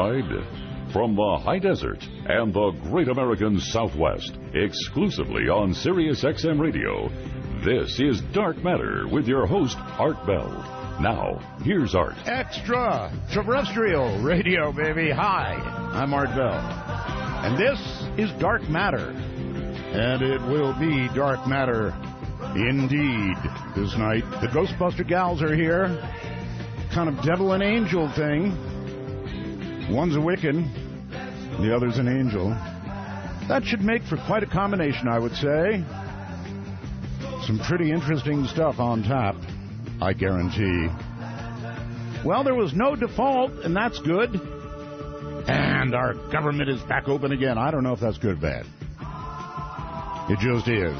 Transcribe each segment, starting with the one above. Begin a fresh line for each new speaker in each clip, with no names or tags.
Worldwide. From the high desert and the great American Southwest, exclusively on Sirius XM Radio, this is Dark Matter with your host, Art Bell. Now, here's Art.
Extra terrestrial radio, baby. Hi, I'm Art Bell. And this is Dark Matter. And it will be Dark Matter indeed this night. The Ghostbuster gals are here. Kind of devil and angel thing. One's a Wiccan, the other's an angel. That should make for quite a combination, I would say. Some pretty interesting stuff on tap, I guarantee. Well, there was no default, and that's good. And our government is back open again. I don't know if that's good or bad. It just is.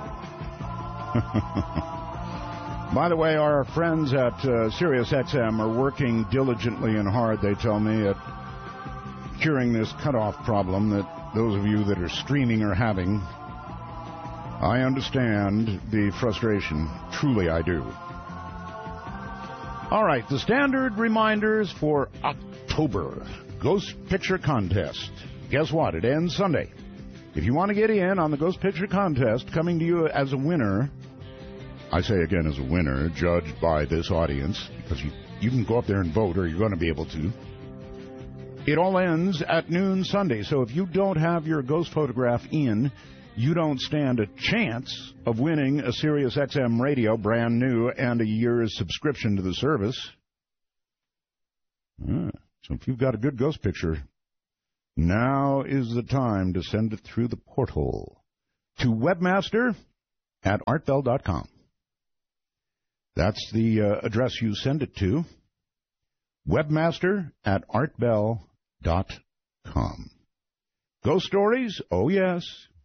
By the way, our friends at Sirius XM are working diligently and hard, they tell me, at curing this cutoff problem that those of you that are streaming are having. I understand the frustration. Truly, I do. All right, the standard reminders for October Ghost Picture Contest. Guess what? It ends Sunday. If you want to get in on the Ghost Picture Contest, coming to you as a winner, I say again as a winner, judged by this audience, because you can go up there and vote, or you're going to be able to. It all ends at noon Sunday, so if you don't have your ghost photograph in, you don't stand a chance of winning a Sirius XM radio, brand new, and a year's subscription to the service. So if you've got a good ghost picture, now is the time to send it through the porthole to webmaster@artbell.com. That's the address you send it to, webmaster@artbell.com. Ghost stories? Oh, yes.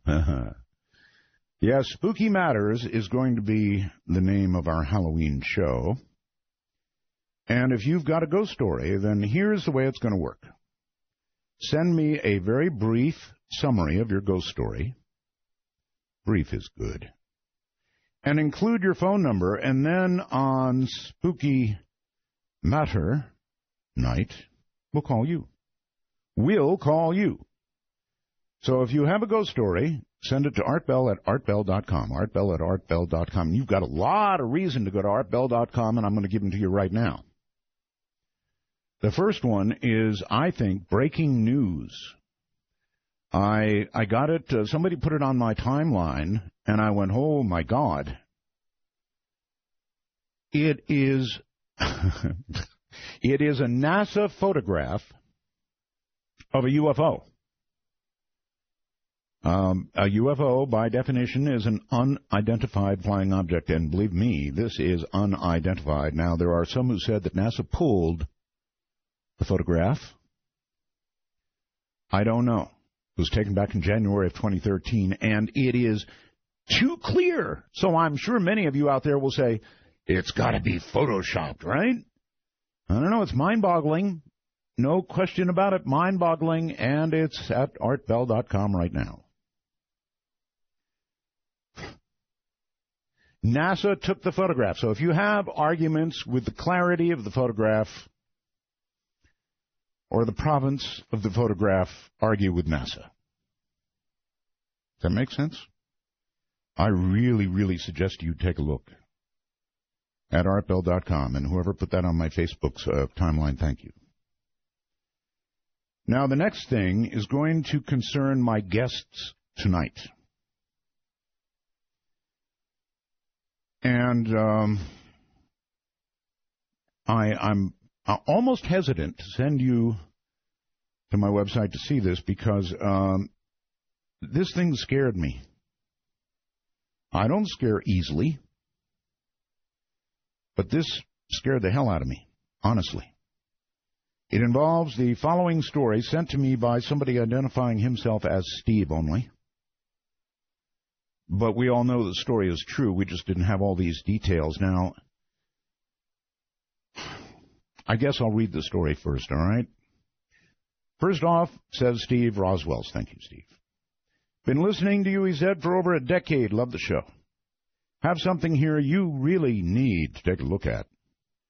Yes, Spooky Matters is going to be the name of our Halloween show. And if you've got a ghost story, then here's the way it's going to work. Send me a very brief summary of your ghost story. Brief is good. And include your phone number, and then on Spooky Matter night, we'll call you. We'll call you. So if you have a ghost story, send it to artbell@artbell.com, artbell@artbell.com. You've got a lot of reason to go to artbell.com, and I'm going to give them to you right now. The first one is, I think, breaking news. I got it, somebody put it on my timeline, and I went, oh, my God. It is, it is a NASA photograph of a UFO. A UFO, by definition, is an unidentified flying object, and believe me, this is unidentified. Now, there are some who said that NASA pulled the photograph. I don't know. It was taken back in January of 2013, and it is too clear. So I'm sure many of you out there will say, it's got to be photoshopped, right? I don't know. It's mind-boggling. No question about it. Mind-boggling, and it's at artbell.com right now. NASA took the photograph. So if you have arguments with the clarity of the photograph or the province of the photograph, argue with NASA. Does that make sense? I really, really suggest you take a look at artbell.com, and whoever put that on my Facebook's timeline, thank you. Now, the next thing is going to concern my guests tonight. And I'm almost hesitant to send you to my website to see this because this thing scared me. I don't scare easily, but this scared the hell out of me, honestly. It involves the following story sent to me by somebody identifying himself as Steve only. But we all know the story is true. We just didn't have all these details. Now, I guess I'll read the story first, all right? First off, says Steve Roswells. Thank you, Steve. Been listening to you, he said, for over a decade. Love the show. Have something here you really need to take a look at.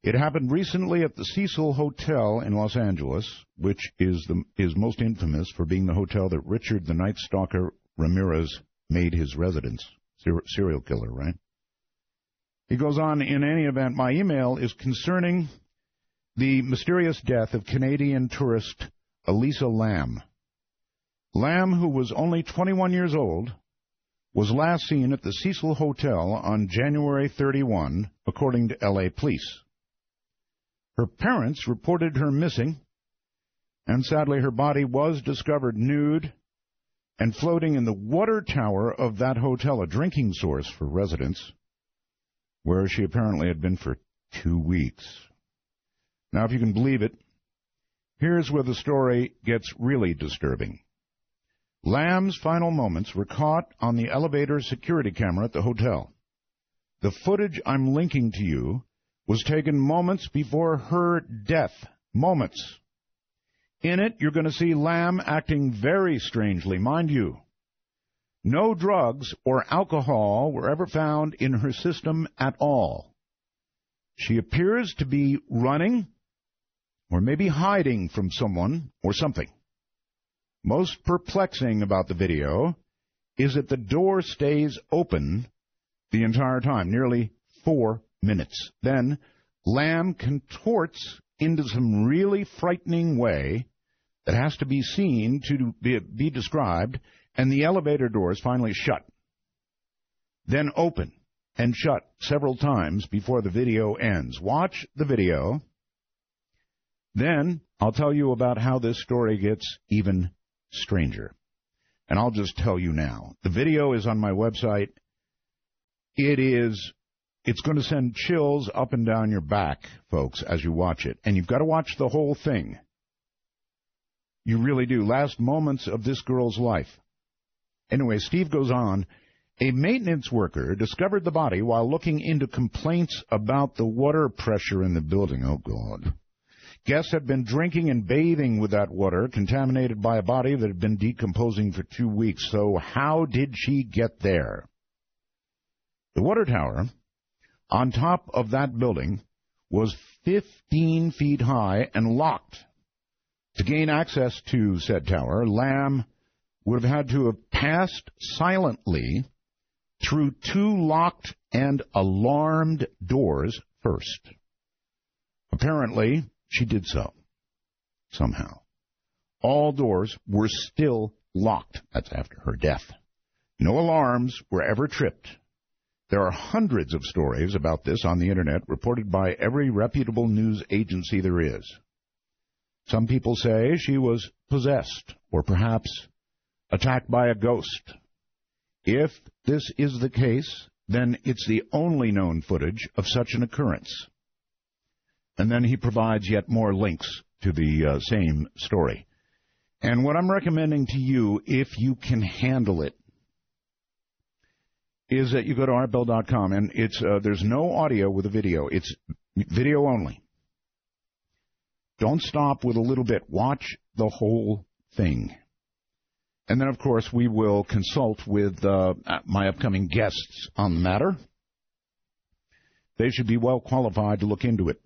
It happened recently at the Cecil Hotel in Los Angeles, which is most infamous for being the hotel that Richard the Night Stalker Ramirez made his residence. Serial killer, right? He goes on, in any event, my email is concerning the mysterious death of Canadian tourist Elisa Lam. Lam, who was only 21 years old, was last seen at the Cecil Hotel on January 31, according to L.A. police. Her parents reported her missing, and sadly her body was discovered nude and floating in the water tower of that hotel, a drinking source for residents, where she apparently had been for 2 weeks. Now, if you can believe it, here's where the story gets really disturbing. Lam's final moments were caught on the elevator security camera at the hotel. The footage I'm linking to you was taken moments before her death. Moments. In it, you're going to see Lam acting very strangely, mind you. No drugs or alcohol were ever found in her system at all. She appears to be running or maybe hiding from someone or something. Most perplexing about the video is that the door stays open the entire time, nearly 4 minutes. Then Lam contorts into some really frightening way that has to be seen to be described, and the elevator doors finally shut, then open and shut several times before the video ends. Watch the video. Then I'll tell you about how this story gets even stranger. And I'll just tell you now. The video is on my website. It's going to send chills up and down your back, folks, as you watch it. And you've got to watch the whole thing. You really do. Last moments of this girl's life. Anyway, Steve goes on. A maintenance worker discovered the body while looking into complaints about the water pressure in the building. Oh, God. Guests had been drinking and bathing with that water, contaminated by a body that had been decomposing for 2 weeks. So how did she get there? The water tower on top of that building was 15 feet high and locked. To gain access to said tower, Lam would have had to have passed silently through 2 locked and alarmed doors first. Apparently, she did so, somehow. All doors were still locked. That's after her death. No alarms were ever tripped. There are hundreds of stories about this on the Internet, reported by every reputable news agency there is. Some people say she was possessed, or perhaps attacked by a ghost. If this is the case, then it's the only known footage of such an occurrence. And then he provides yet more links to the same story. And what I'm recommending to you, if you can handle it, is that you go to artbell.com, and there's no audio with a video. It's video only. Don't stop with a little bit. Watch the whole thing. And then, of course, we will consult with my upcoming guests on the matter. They should be well qualified to look into it.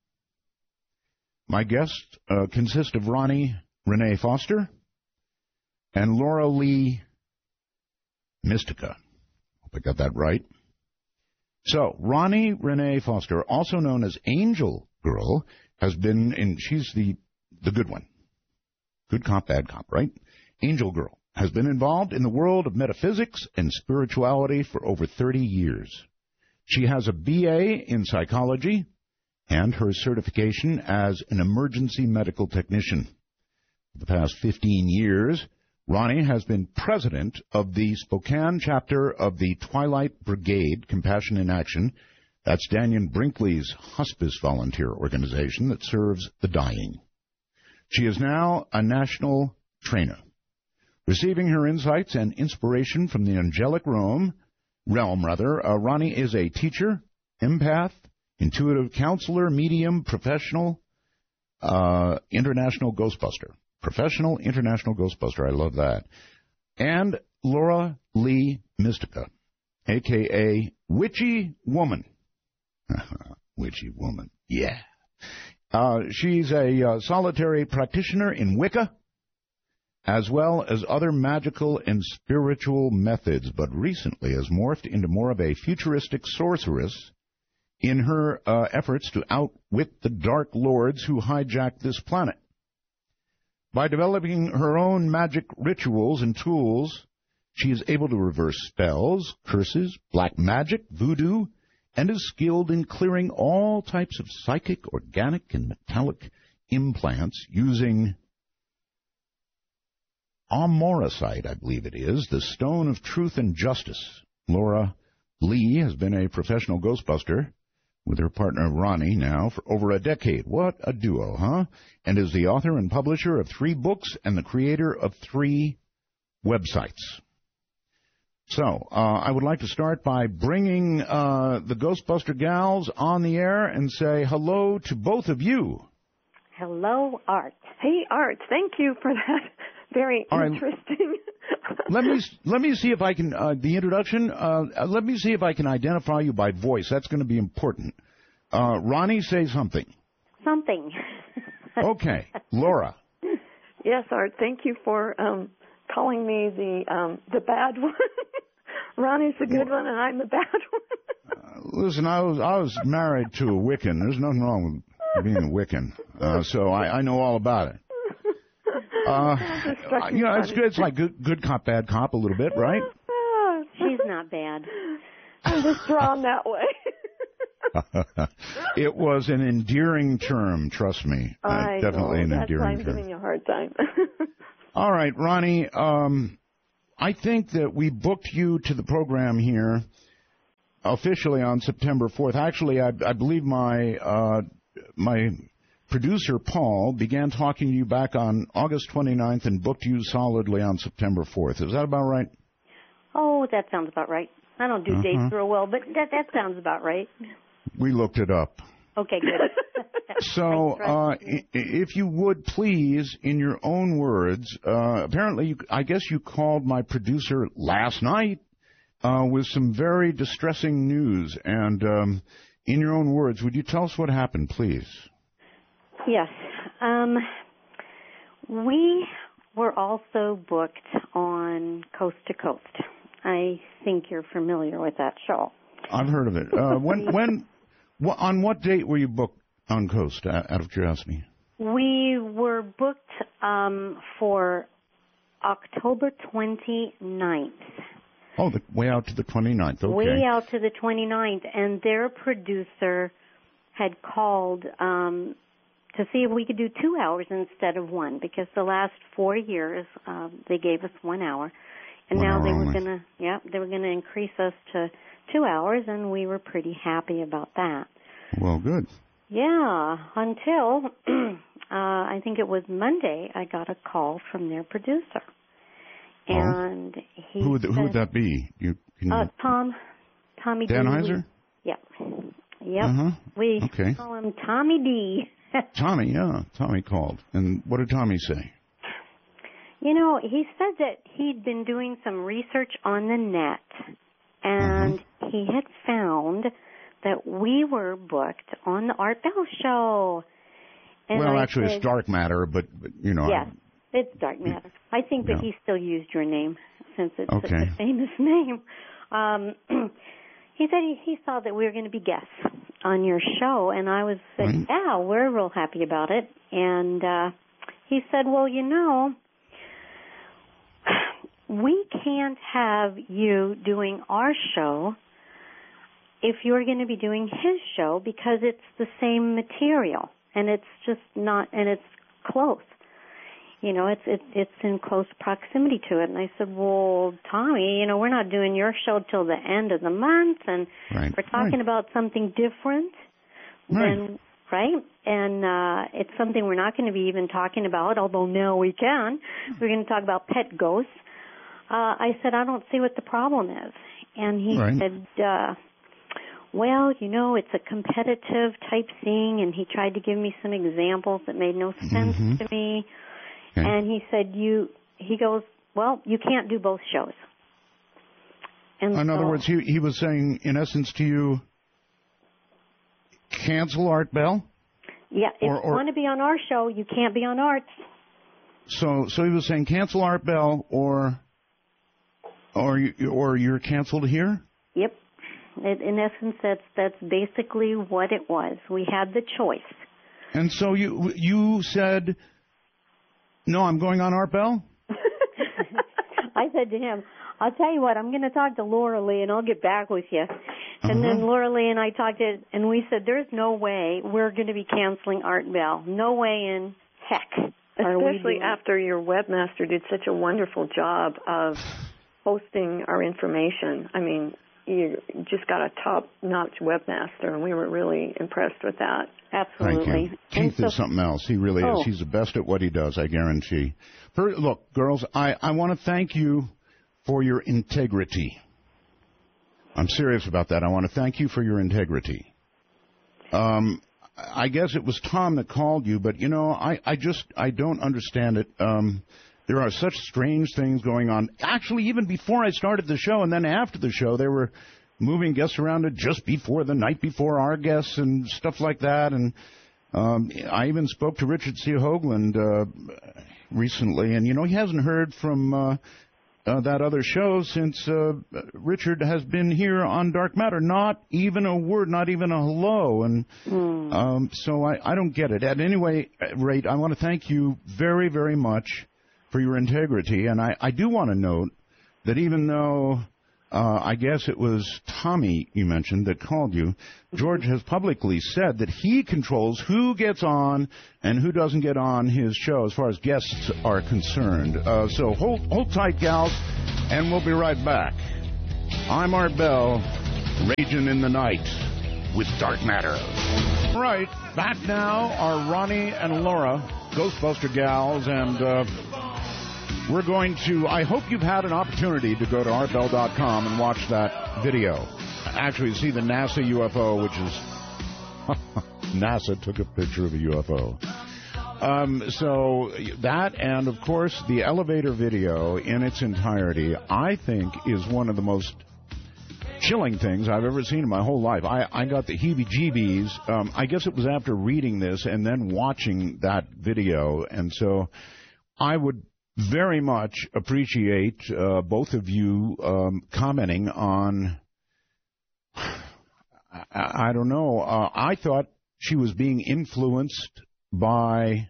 My guests consist of Ronnie Renee Foster and Laura Lee Mystica. Hope I got that right. So, Ronnie Renee Foster, also known as Angel Girl, has been in, she's the good one. Good cop, bad cop, right? Angel Girl has been involved in the world of metaphysics and spirituality for over 30 years. She has a BA in psychology and her certification as an emergency medical technician. For the past 15 years, Ronnie has been president of the Spokane chapter of the Twilight Brigade Compassion in Action. That's Daniel Brinkley's hospice volunteer organization that serves the dying. She is now a national trainer, receiving her insights and inspiration from the angelic realm. Ronnie is a teacher, empath, intuitive counselor, medium, professional, international ghostbuster. Professional international ghostbuster. I love that. And Laura Lee Mystica, a.k.a. Witchy Woman. Witchy Woman. Yeah. She's a solitary practitioner in Wicca, as well as other magical and spiritual methods, but recently has morphed into more of a futuristic sorceress in her efforts to outwit the Dark Lords who hijacked this planet. By developing her own magic rituals and tools, she is able to reverse spells, curses, black magic, voodoo, and is skilled in clearing all types of psychic, organic, and metallic implants using Amorosite, I believe it is, the stone of truth and justice. Laura Lee has been a professional ghostbuster with her partner Ronnie now for over a decade. What a duo, huh? And is the author and publisher of 3 books and the creator of 3 websites. So, I would like to start by bringing the Ghostbuster gals on the air and say hello to both of you.
Hello, Art. Hey, Art. Thank you for that. Very interesting.
Let me see if I can the introduction. Let me see if I can identify you by voice. That's going to be important. Ronnie, say something.
Something.
Okay, Laura.
Yes, Art. Thank you for calling me the bad one. Ronnie's the good one, and I'm the bad one.
Listen, I was married to a Wiccan. There's nothing wrong with being a Wiccan, so I know all about it. It's good. It's like good cop, bad cop, a little bit, right?
She's not bad.
I'm just drawn that way.
It was an endearing term, trust me. Definitely an endearing term.
I'm giving you a hard time.
All right, Ronnie. I think that we booked you to the program here officially on September 4th. Actually, I believe my producer, Paul, began talking to you back on August 29th and booked you solidly on September 4th. Is that about right?
Oh, that sounds about right. I don't do dates real well, but that sounds about right.
We looked it up.
Okay, good.
So, if you would please, in your own words, apparently, I guess you called my producer last night with some very distressing news. And in your own words, would you tell us what happened, please?
Yes. We were also booked on Coast to Coast. I think you're familiar with that show.
I've heard of it. On what date were you booked on Coast, out of curiosity?
We were booked for October 29th.
Oh, way out to the 29th. Okay.
Way out to the 29th. And their producer had called to see if we could do 2 hours instead of 1, because the last 4 years they gave us 1 hour, and now they were going to increase us to 2 hours, and we were pretty happy about that.
Well, good.
Yeah, until I think it was Monday, I got a call from their producer, and he
who would that be?
Tommy
Danheiser?
Yep. We call him Tommy D.
Tommy called. And what did Tommy say?
You know, he said that he'd been doing some research on the net, and he had found that we were booked on the Art Bell show. And
actually, it's Dark Matter, but you know.
Yes, it's Dark Matter. I think that he still used your name, since it's such a famous name. He said he saw that we were going to be guests on your show, and I said, yeah, we're real happy about it. And he said, well, you know, we can't have you doing our show if you're going to be doing his show, because it's the same material, and it's just not, and it's close. You know, it's in close proximity to it. And I said, well, Tommy, you know, we're not doing your show till the end of the month, and we're talking about something different. And it's something we're not going to be even talking about, although now we can. We're going to talk about pet ghosts. I said, I don't see what the problem is. And he said, well, you know, it's a competitive type thing, and he tried to give me some examples that made no sense to me. Okay. And he said, he goes, well, you can't do both shows. And
in other words, he was saying, in essence, to you, cancel Art Bell?
Yeah, if you want to be on our show, you can't be on Art's.
So he was saying cancel Art Bell or you're canceled here?
Yep. In essence, that's basically what it was. We had the choice.
And so you said, no, I'm going on Art Bell?
I said to him, I'll tell you what, I'm going to talk to Laura Lee and I'll get back with you. And then Laura Lee and I talked and we said, there's no way we're going to be canceling Art Bell. No way in heck.
Especially after your webmaster did such a wonderful job of posting our information. I mean, you just got a top-notch webmaster, and we were really impressed with that.
Absolutely.
Thank you. Keith is something else. He really is. He's the best at what he does, I guarantee. Look, girls, I want to thank you for your integrity. I'm serious about that. I want to thank you for your integrity. I guess it was Tom that called you, but, I don't understand it. There are such strange things going on. Actually, even before I started the show and then after the show, they were moving guests around just before the night before our guests and stuff like that. And I even spoke to Richard C. Hoagland recently, and, he hasn't heard from that other show since Richard has been here on Dark Matter. Not even a word, not even a hello. And so I don't get it. At any rate, I want to thank you very, very much for your integrity. And I do want to note that even though I guess it was Tommy you mentioned that called you, George has publicly said that he controls who gets on and who doesn't get on his show as far as guests are concerned. So hold tight, gals, and we'll be right back. I'm Art Bell, raging in the night with Dark Matter. Right, back now are Ronnie and Laura, Ghostbuster gals, and we're going to, I hope you've had an opportunity to go to artbell.com and watch that video. Actually, see the NASA UFO, which is, NASA took a picture of a UFO. So that, and of course, the elevator video in its entirety, I think is one of the most chilling things I've ever seen in my whole life. I got the heebie-jeebies. I guess it was after reading this and then watching that video, and so I would very much appreciate both of you commenting on, I don't know, I thought she was being influenced by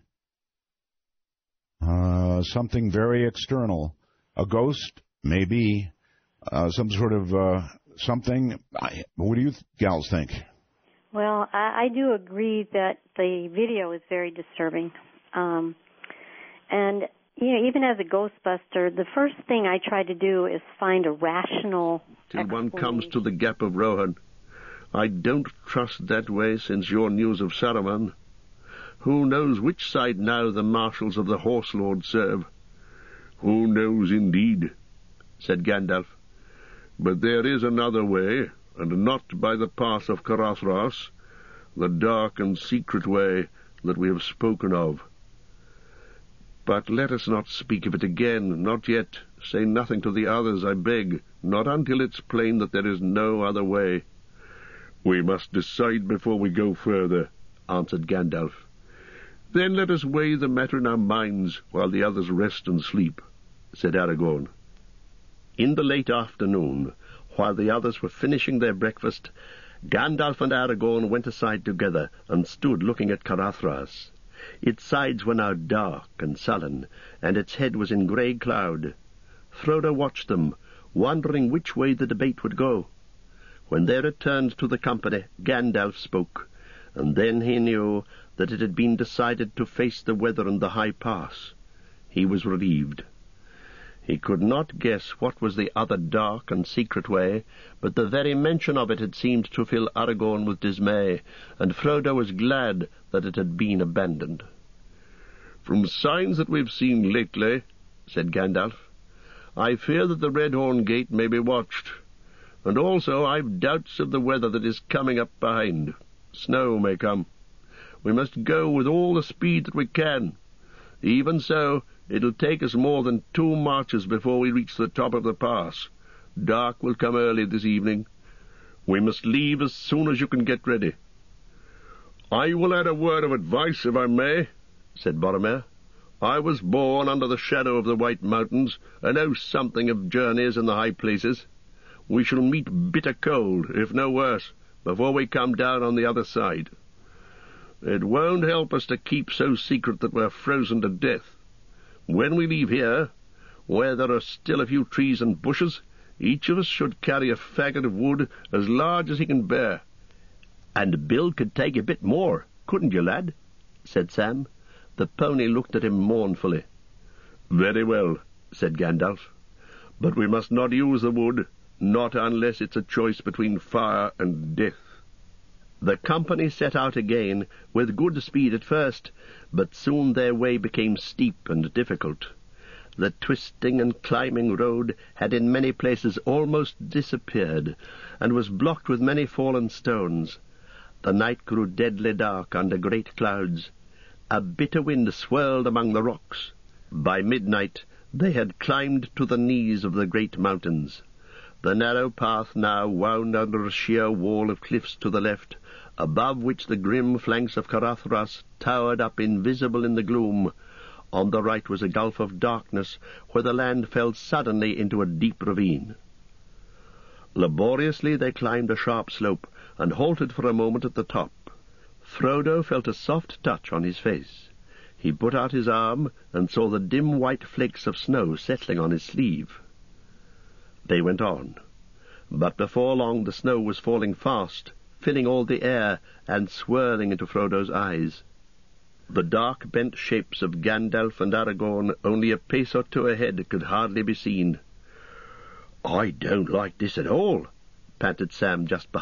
something very external. A ghost, maybe, some sort of something. What do you gals think?
Well, I do agree that the video is very disturbing. And even as a Ghostbuster, the first thing I try to do is find a rational
till one comes to the Gap of Rohan. I don't trust that way since your news of Saruman. Who knows which side now the marshals of the Horse Lord serve? Who knows indeed, said Gandalf. But there is another way, and not by the path of Caradhras, the dark and secret way that we have spoken of. But let us not speak of it again, not yet. Say nothing to the others, I beg, not until it's plain that there is no other way. We must decide before we go further, answered Gandalf. Then let us weigh the matter in our minds while the others rest and sleep, said Aragorn. In the late afternoon, while the others were finishing their breakfast, Gandalf and Aragorn went aside together and stood looking at Caradhras. Its sides were now dark and sullen, and its head was in grey cloud. Frodo watched them, wondering which way the debate would go. When they returned to the company, Gandalf spoke, and then he knew that it had been decided to face the weather and the high pass. He was relieved. He could not guess what was the other dark and secret way, but the very mention of it had seemed to fill Aragorn with dismay, and Frodo was glad that it had been abandoned. From signs that we've seen lately, said Gandalf, I fear that the Redhorn Gate may be watched, and also I've doubts of the weather that is coming up behind. Snow may come. We must go with all the speed that we can. Even so, it'll take us more than 2 marches before we reach the top of the pass. Dark will come early this evening. We must leave as soon as you can get ready. "I will add a word of advice, if I may," said Boromir. "I was born under the shadow of the White Mountains, and know something of journeys in the high places. We shall meet bitter cold, if no worse, before we come down on the other side. It won't help us to keep so secret that we're frozen to death. When we leave here, where there are still a few trees and bushes, each of us should carry a faggot of wood as large as he can bear." "And Bill could take a bit more, couldn't you, lad?" said Sam. The pony looked at him mournfully. "Very well," said Gandalf. "But we must not use the wood, not unless it's a choice between fire and death." The company set out again, with good speed at first, but soon their way became steep and difficult. The twisting and climbing road had in many places almost disappeared, and was blocked with many fallen stones. The night grew deadly dark under great clouds. A bitter wind swirled among the rocks. By midnight they had climbed to the knees of the great mountains. The narrow path now wound under a sheer wall of cliffs to the left, above which the grim flanks of Caradhras towered up invisible in the gloom. On the right was a gulf of darkness, where the land fell suddenly into a deep ravine. Laboriously they climbed a sharp slope, and halted for a moment at the top. Frodo felt a soft touch on his face. He put out his arm, and saw the dim white flakes of snow settling on his sleeve. They went on, but before long the snow was falling fast, filling all the air, and swirling into Frodo's eyes. The dark bent shapes of Gandalf and Aragorn, only a pace or two ahead, could hardly be seen. "I don't like this at all," panted Sam just behind